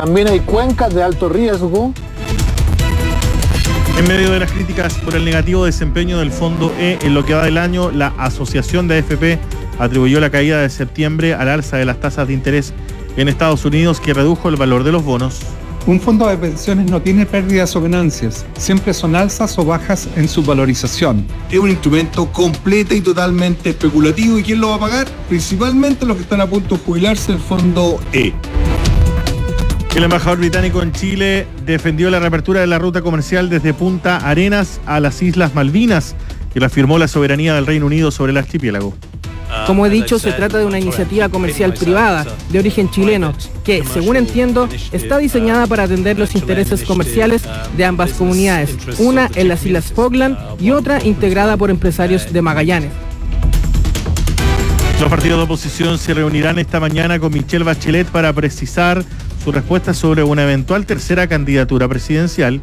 También hay cuencas de alto riesgo. En medio de las críticas por el negativo desempeño del Fondo E en lo que va del año, la Asociación de AFP atribuyó la caída de septiembre al alza de las tasas de interés en Estados Unidos, que redujo el valor de los bonos. Un fondo de pensiones no tiene pérdidas o ganancias, siempre son alzas o bajas en su valorización. Es un instrumento completo y totalmente especulativo. ¿Y quién lo va a pagar? Principalmente los que están a punto de jubilarse, el Fondo E. El embajador británico en Chile defendió la reapertura de la ruta comercial desde Punta Arenas a las Islas Malvinas, que reafirmó la soberanía del Reino Unido sobre el archipiélago. Como he dicho, se trata de una iniciativa comercial privada de origen chileno que, según entiendo, está diseñada para atender los intereses comerciales de ambas comunidades, una en las Islas Falkland y otra integrada por empresarios de Magallanes. Los partidos de oposición se reunirán esta mañana con Michelle Bachelet para precisar su respuesta sobre una eventual tercera candidatura presidencial.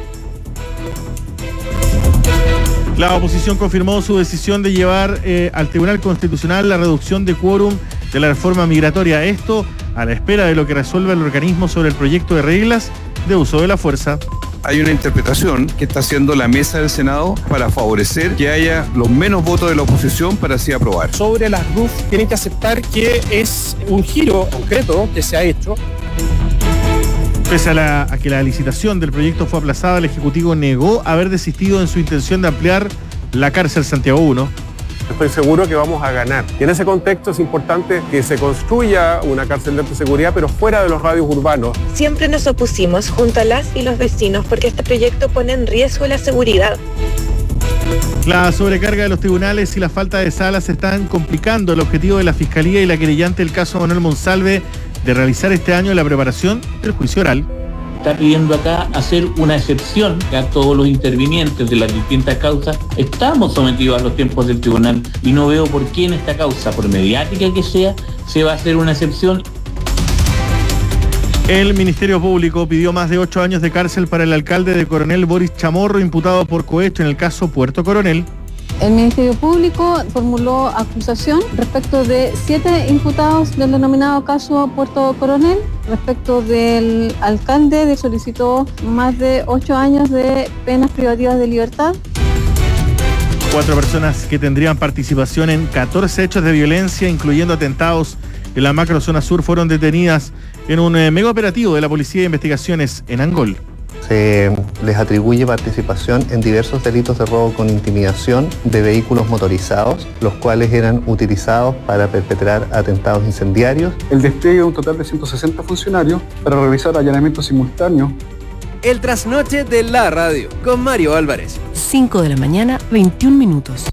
La oposición confirmó su decisión de llevar al Tribunal Constitucional la reducción de quórum de la reforma migratoria. Esto a la espera de lo que resuelva el organismo sobre el proyecto de reglas de uso de la fuerza. Hay una interpretación que está haciendo la mesa del Senado para favorecer que haya los menos votos de la oposición para así aprobar. Sobre las RUF tienen que aceptar que es un giro concreto que se ha hecho. Pese a que la licitación del proyecto fue aplazada, el Ejecutivo negó haber desistido en su intención de ampliar la cárcel Santiago 1. Estoy seguro que vamos a ganar. Y en ese contexto es importante que se construya una cárcel de alta seguridad, pero fuera de los radios urbanos. Siempre nos opusimos junto a las y los vecinos porque este proyecto pone en riesgo la seguridad. La sobrecarga de los tribunales y la falta de salas están complicando el objetivo de la Fiscalía y la querellante del caso Manuel Monsalve de realizar este año la preparación del juicio oral. Está pidiendo acá hacer una excepción a todos los intervinientes de las distintas causas. Estamos sometidos a los tiempos del tribunal y no veo por qué en esta causa, por mediática que sea, se va a hacer una excepción. El Ministerio Público pidió más de 8 años de cárcel para el alcalde de Coronel, Boris Chamorro, imputado por cohecho en el caso Puerto Coronel. El Ministerio Público formuló acusación respecto de 7 imputados del denominado caso Puerto Coronel. Respecto del alcalde, le solicitó más de 8 años de penas privativas de libertad. 4 personas que tendrían participación en 14 hechos de violencia, incluyendo atentados en la macrozona sur, fueron detenidas en un mega operativo de la Policía de Investigaciones en Angol. Se les atribuye participación en diversos delitos de robo con intimidación de vehículos motorizados, los cuales eran utilizados para perpetrar atentados incendiarios. El despliegue de un total de 160 funcionarios para realizar allanamientos simultáneos. El trasnoche de la radio, con Mario Álvarez. 5 de la mañana, 21 minutos.